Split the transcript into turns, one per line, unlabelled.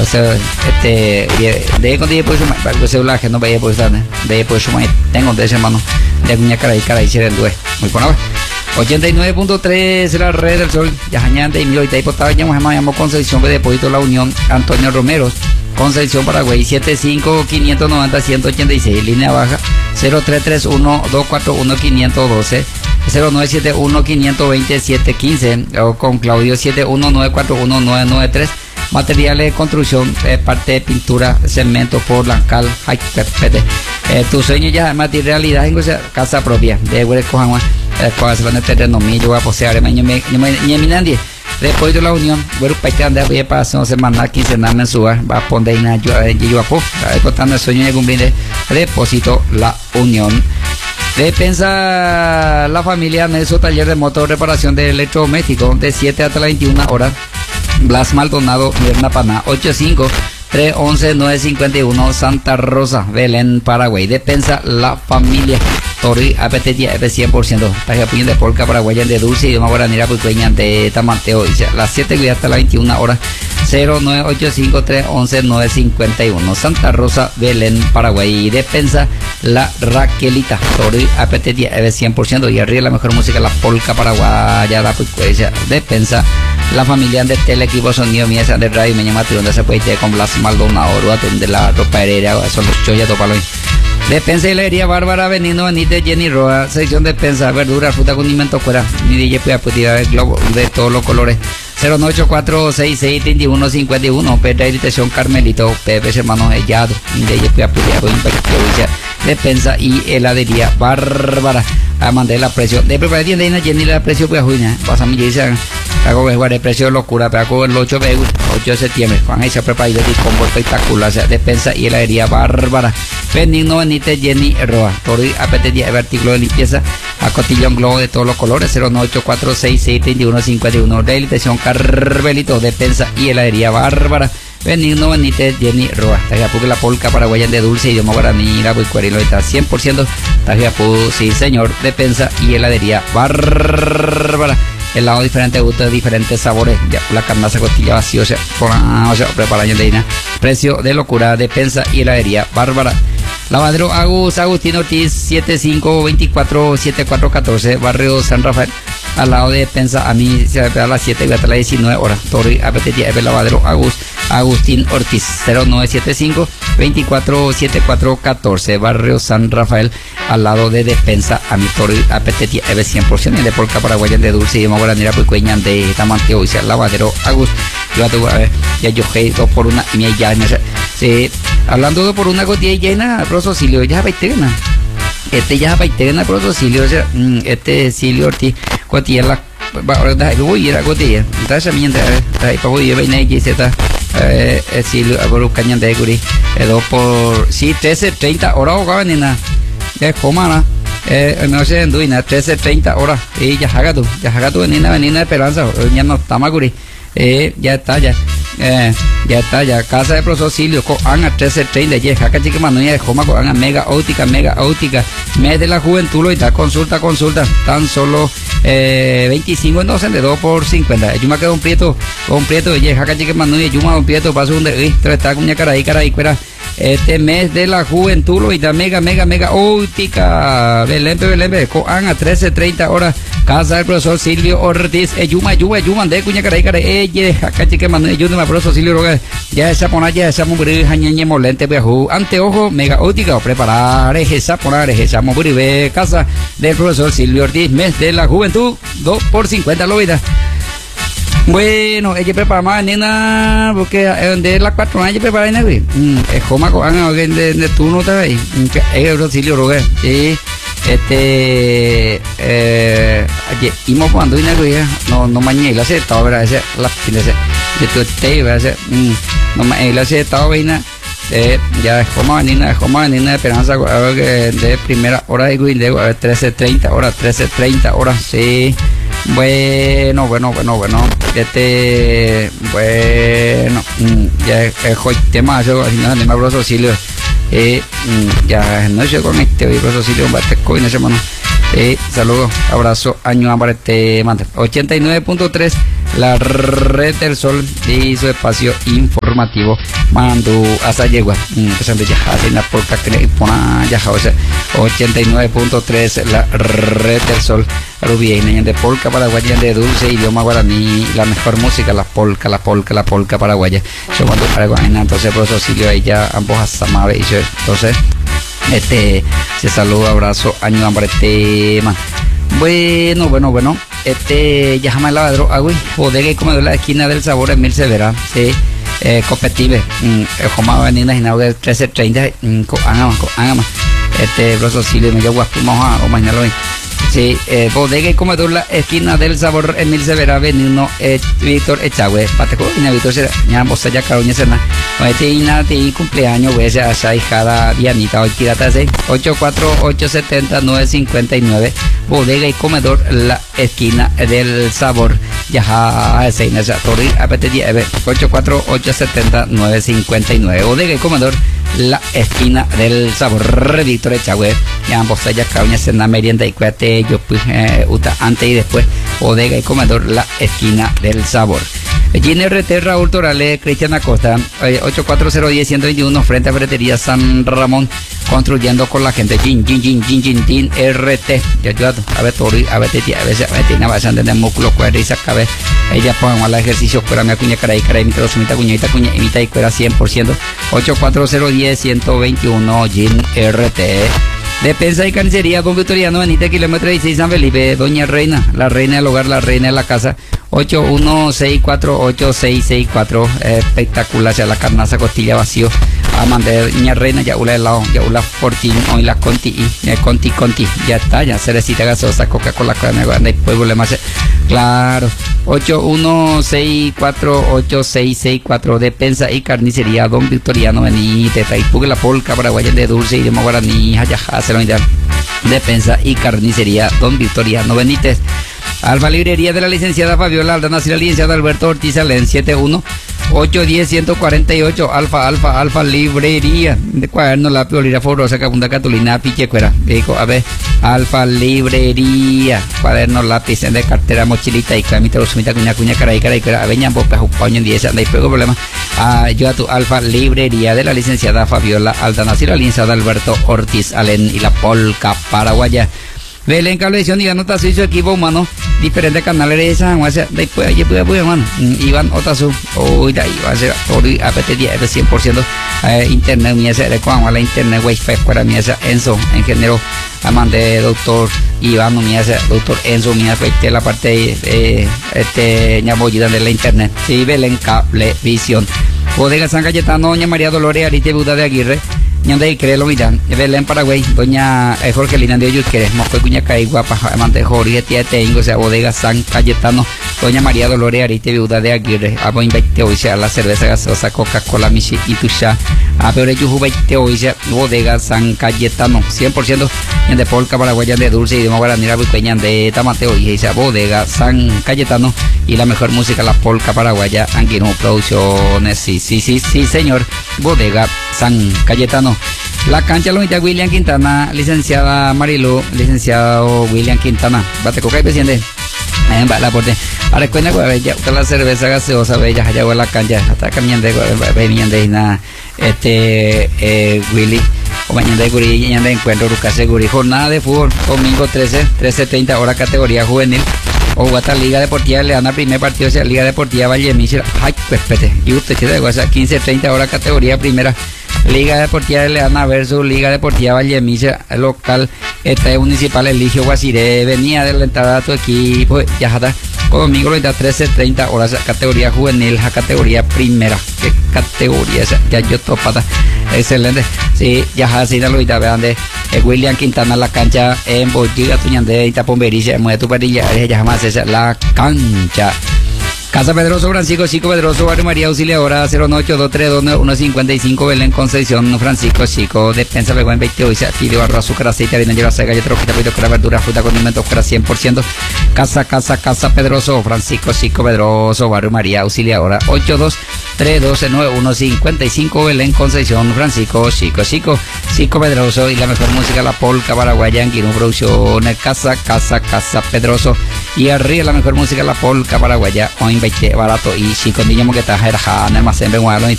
sea, de con 10 por eso, para que se la que no vaya por estar, de por eso, tengo de ese mano, de cuña cara y se el due, muy bueno. 89.3 la red del sol, Yajañante y Milo y Taipotaba, llamamos Concepción de Depósito La Unión, Antonio Romero, Concepción Paraguay, 75-590-186, línea baja, 0331-241-512, 0971-520-715, o con Claudio 71-941-993, materiales de construcción, parte de pintura, cemento, Portland, tu sueño ya es materialidad en casa propia, de Huereco, cuando se van a terreno mío, yo voy a poseer, después de La Unión, bueno, para que ande a ver para hacer una semana, quincenal mensual, va a poner en yo a contando el sueño de cumplir depósito La Unión. Despensa la familia Nelson, taller de motor, reparación de electrodomésticos, de 7 hasta las 21 horas. Blas Maldonado, Mirna Paná, 85-311-951, Santa Rosa, Belén, Paraguay. Despensa la familia Tori, apetetia, 100%. Taja Puño de Polca, Paraguaya, de Dulce, idioma guaranira, Pucueña, de Tamanteo, las 7 y hasta las 21 horas. 0985-311-951, Santa Rosa, Belén, Paraguay. Despensa la Raquelita, Tori, apetetia, 100%. Y arriba la mejor música, la polca paraguaya, la Pucueña. Despensa la familia de Telequipo Sonido Mía de Radio, me llama donde se puede ir con Blas Maldonado, donde la ropa hereda, son los chollas, topalo. Despensa y heladería Bárbara, Benito Benítez, Jenny Roa, sección de despensa, verdura, fruta, condimento fuera, ni de yepe, de globo, de todos los colores. 0984-663151, Petra Irritación Carmelito, Pepe Hermanos Hellado, de yepe, despensa y heladería Bárbara. A mandar la precio de preparación de Jenny la precio pues juina pasa mi dice hago el precio locura pero el 8 de septiembre Juan esa preparado y combo espectacular, o sea, despensa y heladería Bárbara. Benigno Benítez, Jenny Roa, Tori apetería de artículo de limpieza a cotillón globo de todos los colores. 0984-663151, Realización Carmelito, despensa y heladería Bárbara. Benigno Benítez, Jenny Roa, Tajapu, la polca paraguaya de Dulce, idioma guaraní, la Buicuarilo, está 100%, Tajapu, sí señor, despensa y heladería Bárbara. Helado diferentes gustos, diferentes sabores, ya la carnaza costilla vacío, o sea, preparación de precio de locura, despensa y heladería Bárbara. Lavadero Agustín Ortiz, 7524-7414, barrio San Rafael, al lado de despensa, a mí se va a las 7 y hasta las 19 horas. Torre Apetería, el lavadero Agustín Ortiz, 0975-247414, barrio San Rafael, al lado de despensa, a mi Torre Apetería, 100%, de Polca Paraguaya, de Dulce, y Moguaranera, Puicueña, de Tamanteo, y sea lavadero Agustín. Yo a ver, ya yo he 2 por 1 y me llana, sí, hablando 2 por 1 gotilla llena, profesor Silio, ya baitena. Ya baitena, profesor Silio, este Silio Ortiz, gotilla la, voy a ir a gotilla, entonces mientras, ahí para voy a ir a y Z, Silio, a por cañón de Guri, 2 por, sí, 13:30 horas, o nena, ya es comana. No sé en Duina, 13:30 horas, y ya haga tu venina Esperanza, ya no está Maguri, ya está, casa de profesor Silio, Coan a 13:30, ya jaca chica manuña de Joma, Coan a mega óptica, mes de la juventud, lo está, consulta, tan solo 25 entonces, de 2 por 50, yo me quedo un prieto, ya jaca chica manuña, yo me un prieto, paso un de, está con caray, cuera. Este mes de la juventud lo está mega óptica Belén, Coan a 13:30 horas, casa del profesor Silvio Ortiz, yuma de cuña caray, acá chique mando ayúdame profesor Silvio Roga, ya esa mugri jañeñe molente viajú, anteojo mega óptica, preparar esa mugri casa del profesor Silvio Ortiz, mes de la juventud, 2 por 50 lo vida. Bueno, ella prepara más nena, porque de las 4 años prepara nena, güey. Es como de turno está ahí. Es Rosilio Roger. Sí. Íbamos cuando vine, güey. No mañana, la se estaba, ¿verdad? Ese, la fin de ese. De tu té, ¿verdad? No mañana, la se estaba, ¿verdad? Ya es como nena de Esperanza, de primera hora de güey, de 13:30 horas, sí. Bueno, ya es el tema, yo no me abro Silvio, ya no sé con este hoy profesor Silvio, bate coin ese mano, Saludos, abrazo, año hambre te manda. 89.3, la red del sol y su espacio informativo. Mando hasta yegua. Empezando ya en la polca que le pone ya 89.3, la red del sol. Rubí, de polca paraguaya de dulce idioma guaraní, la mejor música, la polca paraguaya. Yo cuando paraguayana, entonces profesor Silvio ella ambos asamabe y yo, entonces se saluda, abrazo, año hambre tema. Bueno, ya jamás lavadro agui, bodega y comedor la esquina del sabor en Mil Severa, copetive, joma venida en el 1330, angama, profesor Silvio me llevo a Pumoja o mañana hoy. Sí, bodega y comedor la esquina del sabor Emil Severa Benino Víctor Echagüe Pateco y Víctor Severa Ñambos ya Caroña Sena Tina ti cumpleaños güey esa hijada Dianita hoy tirata 84870-959 bodega y comedor la esquina del sabor ya se inicia Tori apete 84870-959 bodega y comedor la esquina del sabor Víctor Echagüe Ñambos ya Caroña Sena merienda y cuate yo pues antes y después bodega y comedor la esquina del sabor. GNRT Raúl Torales, Cristian Acosta, 84010-121 frente a Ferretería San Ramón, construyendo con la gente. Gin RT. Yo ayudo a ver Tori, a ver tía, a veces tiene bastante de músculo, cuerda y sacabe. Ella pone mal ejercicio, cuera mi cuña cara y mitad sumita cuñita imita y cuera 100%. 84010-121 Gin RT. Despensa y carnicería Don Victoriano Benítez, kilómetro 16 San Felipe, Doña Reina, la reina del hogar, la reina de la casa, 81648664, espectacular, ya la carnaza costilla vacío, amante Doña Reina, ya una helado, ya una fortín, hoy la conti, ya está, ya cerecita gaseosa, Coca-Cola, después volvemos a hacer, claro, 81648664, despensa y carnicería Don Victoriano Benítez, Taipú, la polca paraguaya de dulce idioma guaraní, Hayaja, despensa y carnicería Don Victoriano Benítez. Alfa Librería de la licenciada Fabiola Aldana y la licenciada Alberto Ortiz Alén 71-810-148 Alfa Librería de cuaderno la bolígrafo rosa capunda catulina pichecuera a ver Alfa Librería cuaderno lápiz de cartera mochilita y camita sumita cuña cara y aveña boca jupaño en 10 anda y pego problema yo a tu Alfa Librería de la licenciada Fabiola Aldana y la licenciada Alberto Ortiz Alén y la polca paraguaya. Belén Cablevisión y Iván Otazu y su equipo humano, diferentes canales de esa, después allí puede hermano, Iván Otazu, hoy de ahí va a ser todo APT10 100% internet, mi ese recuerdo la internet, wifi para mi ese Enzo, ingeniero, amante doctor Iván, mi ese doctor Enzo, mi afecte la parte ñabollida de la internet, sí, Belén Cablevisión, Bodega San Cayetano, doña María Dolores Arite Buda de Aguirre, Ñanda y Crelo Mirán, Belén Paraguay, doña Jorge Lina de Oyusqueres, Mosco Cuña Caigua, amante Jorge Tía Tengo, sea Bodega San Cayetano, doña María Dolores Arite Viuda de Aguirre, abo invite hoy sea la cerveza gaseosa Coca-Cola Michi y Tusha, a peor yuju 20 hoy sea Bodega San Cayetano, 100% en de polca paraguaya de dulce y de guaranera buqueña de Tamateo y sea Bodega San Cayetano y la mejor música la polca paraguaya Anguino Producciones, sí señor, Bodega San Cayetano. La cancha Lomita William Quintana, licenciada Marilu, licenciado William Quintana, bate coca y presidente. La porte. Ahora cuenta con ella, la cerveza gaseosa, bella, allá en la cancha, hasta caminando de nada, Willy, o mañana de Guri, de encuentro, Lucas Guri, jornada de fútbol, domingo 13:30 hora categoría juvenil. O Guata Liga Deportiva Leana, primer partido sea Liga Deportiva Valle Michel, ay, pues pete, y usted que de WhatsApp 15:30 hora categoría primera, Liga Deportiva Leana versus Liga Deportiva Valle Michel, local, municipal Eligio Guasiré, venía de la entrada a tu equipo, ya está, domingo 13:30 horas, categoría juvenil, a categoría primera, qué categoría esa, ya yo topada, excelente, sí, ya así lo vean de William Quintana la cancha en Boyiga Tuñandé y Tapomberiche, muy tu parilla, ya jamás es la cancha. Casa Pedroso, Francisco Chico Pedroso, Barrio María Auxiliadora, 098232155 Belén Concepción, Francisco Chico, despensa luego en 20 hoy se adquirió arroz, azúcar, aceite, harina, lleva seca, galletas, roquita, pollo, verdura, fruta, condimentos, fuera 100%. Casa Pedroso, Francisco Chico Pedroso, Barrio María Auxiliadora, 312-9155, Belén Concepción, Francisco Chico Pedroso, y la mejor música, la polca paraguaya, en Quirón Producciones, Casa Pedroso, y arriba la mejor música, la polca paraguaya, hoy barato y chico niño que está en el almacén de Guadalajara.